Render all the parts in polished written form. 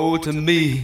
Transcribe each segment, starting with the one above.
Oh, to me.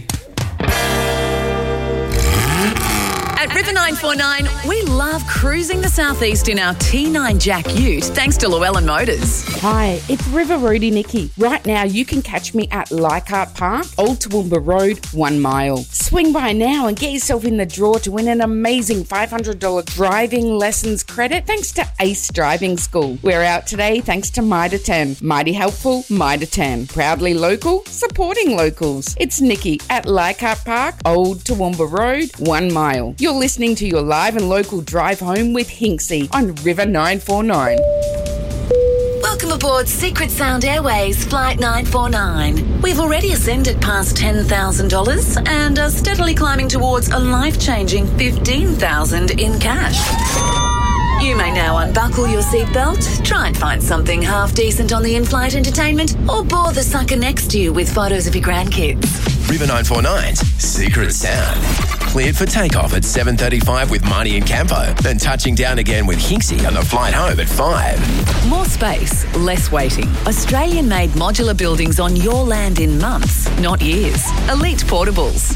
At River 949, we love cruising the southeast in our T9 Jack Ute, thanks to Llewellyn Motors. Hi, it's River Roadie Nikki. Right now, you can catch me at Leichhardt Park, Old Toowoomba Road, 1 mile. Swing by now and get yourself in the draw to win an amazing $500 driving lessons credit thanks to Ace Driving School. We're out today thanks to Mitre 10. Mighty helpful, Mitre 10. Proudly local, supporting locals. It's Nikki at Leichhardt Park, Old Toowoomba Road, 1 mile. You're listening to your live and local drive home with Hinksy on River 949. Welcome aboard Secret Sound Airways Flight 949. We've already ascended past $10,000 and are steadily climbing towards a life-changing $15,000 in cash. You may now unbuckle your seatbelt, try and find something half decent on the in-flight entertainment, or bore the sucker next to you with photos of your grandkids. River 949's Secret Sound. Cleared for takeoff at 7:35 with Marnie and Campo, then touching down again with Hinksy on the flight home at 5. More space, less waiting. Australian-made modular buildings on your land in months, not years. Elite Portables.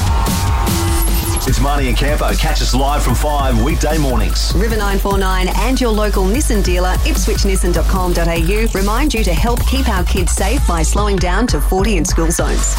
It's Marnie and Campo. Catch us live from 5 weekday mornings. River 949 and your local Nissan dealer, ipswichnissan.com.au, remind you to help keep our kids safe by slowing down to 40 in school zones.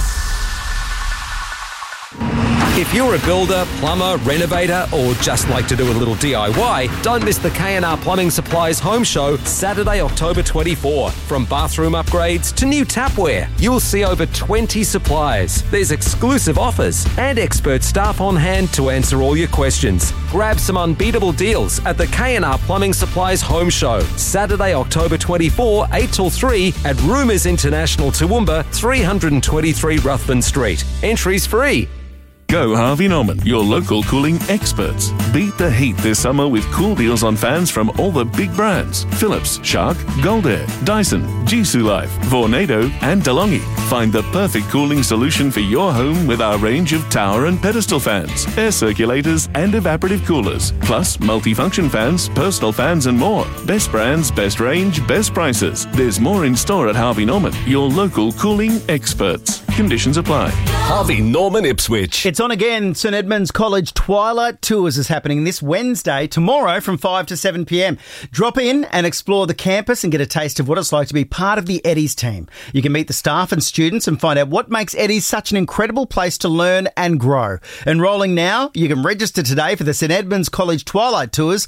If you're a builder, plumber, renovator, or just like to do a little DIY, don't miss the K&R Plumbing Supplies Home Show Saturday, October 24. From bathroom upgrades to new tapware, you'll see over 20 suppliers. There's exclusive offers and expert staff on hand to answer all your questions. Grab some unbeatable deals at the K&R Plumbing Supplies Home Show Saturday, October 24, 8 till 3 at Rumours International Toowoomba, 323 Ruthven Street. Entries free. Go Harvey Norman, your local cooling experts. Beat the heat this summer with cool deals on fans from all the big brands. Philips, Shark, Goldair, Dyson, Jisoo Life, Vornado and DeLonghi. Find the perfect cooling solution for your home with our range of tower and pedestal fans, air circulators and evaporative coolers. Plus multifunction fans, personal fans and more. Best brands, best range, best prices. There's more in store at Harvey Norman, your local cooling experts. Conditions apply. Harvey Norman Ipswich. It's on again. St Edmunds College Twilight Tours is happening this Wednesday, tomorrow from 5 to 7 p.m. Drop in and explore the campus and get a taste of what it's like to be part of the Eddies team. You can meet the staff and students and find out what makes Eddies such an incredible place to learn and grow. Enrolling now, you can register today for the St Edmunds College Twilight Tours,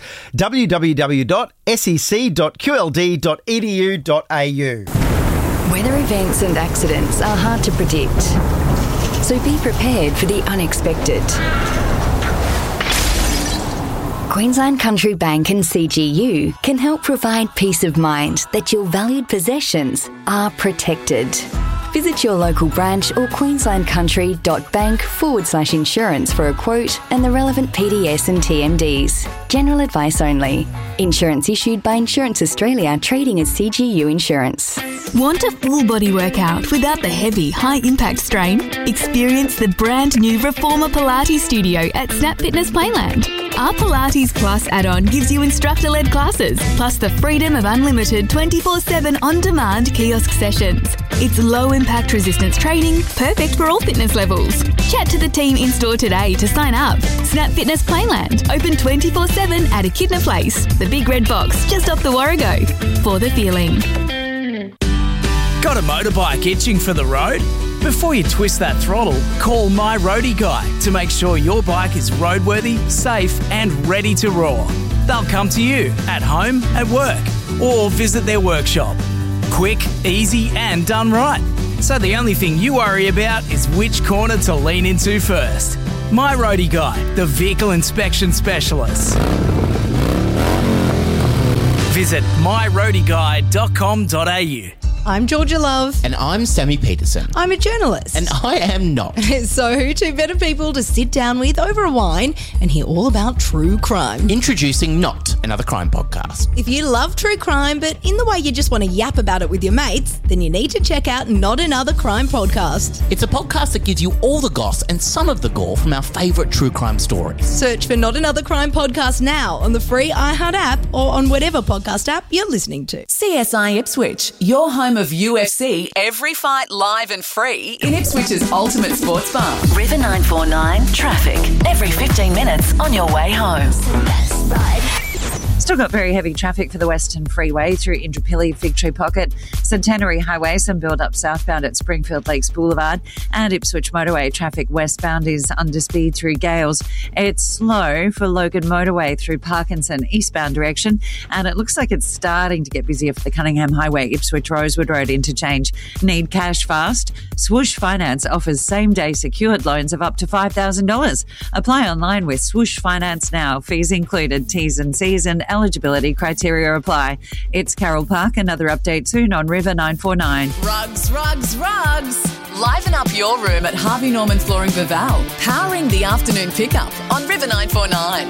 www.sec.qld.edu.au. Weather events and accidents are hard to predict, so be prepared for the unexpected. Queensland Country Bank and CGU can help provide peace of mind that your valued possessions are protected. Visit your local branch or queenslandcountry.bank/insurance for a quote and the relevant PDS and TMDs. General advice only. Insurance issued by Insurance Australia, trading as CGU Insurance. Want a full body workout without the heavy, high-impact strain? Experience the brand new Reformer Pilates Studio at Snap Fitness Playland. Our Pilates Plus add-on gives you instructor-led classes, plus the freedom of unlimited 24/7 on-demand kiosk sessions. It's low-impact resistance training, perfect for all fitness levels. Chat to the team in-store today to sign up. Snap Fitness Playland, open 24/7 at Echidna Place, the big red box just off the Warrego. For the feeling. Got a motorbike itching for the road? Before you twist that throttle, call My Roadie Guy to make sure your bike is roadworthy, safe and ready to roar. They'll come to you at home, at work, or visit their workshop. Quick, easy and done right. So the only thing you worry about is which corner to lean into first. My Roadie Guy, the vehicle inspection specialist. Visit myroadieguide.com.au. I'm Georgia Love. And I'm Sammy Peterson. I'm a journalist. And I am not. So who two better people to sit down with over a wine and hear all about true crime? Introducing Not Another Crime Podcast. If you love true crime, but in the way you just want to yap about it with your mates, then you need to check out Not Another Crime Podcast. It's a podcast that gives you all the goss and some of the gore from our favourite true crime stories. Search for Not Another Crime Podcast now on the free iHeart app or on whatever podcast app you're listening to. CSI Ipswich, your home home of UFC, every fight live and free in Ipswich's ultimate sports bar. River 949 traffic. Every 15 minutes on your way home. Still got very heavy traffic for the Western Freeway through Indooroopilly, Fig Tree Pocket, Centenary Highway, some build-up southbound at Springfield Lakes Boulevard, and Ipswich Motorway traffic westbound is under speed through Gales. It's slow for Logan Motorway through Parkinson, eastbound direction, and it looks like it's starting to get busier for the Cunningham Highway, Ipswich Rosewood Road interchange. Need cash fast? Swoosh Finance offers same-day secured loans of up to $5,000. Apply online with Swoosh Finance now. Fees included, T's and C's and eligibility criteria apply. It's Carol Park. Another update soon on River 949. Rugs, rugs, rugs. Liven up your room at Harvey Norman Flooring Vaval, powering the afternoon pickup on River 949.